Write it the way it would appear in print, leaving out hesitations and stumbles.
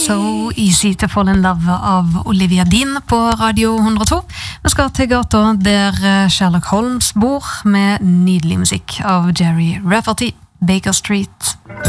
So Easy to Fall in Love av Olivia Dean på Radio 102. Vi skal til gata der Sherlock Holmes bor med nydelig musikk av Jerry Rafferty, Baker Street.